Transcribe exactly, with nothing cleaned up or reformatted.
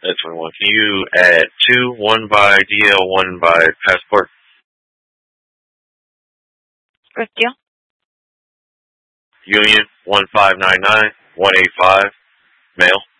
That's twenty-one. Can you add two, one by D L, one by passport? Good deal. Union one five nine nine one eight five, male.